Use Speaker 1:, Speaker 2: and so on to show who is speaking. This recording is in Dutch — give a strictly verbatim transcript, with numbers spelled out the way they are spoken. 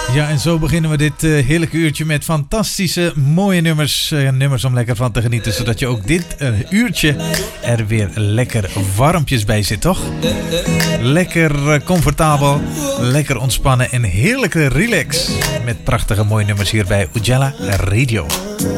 Speaker 1: Ja, en zo beginnen we dit uh, heerlijke uurtje met fantastische, mooie nummers. Uh, nummers om lekker van te genieten, zodat je ook dit uh, uurtje er weer lekker warmpjes bij zit, toch? Lekker uh, comfortabel, lekker ontspannen en heerlijke relax. Met prachtige mooie nummers hier bij Ujala Radio.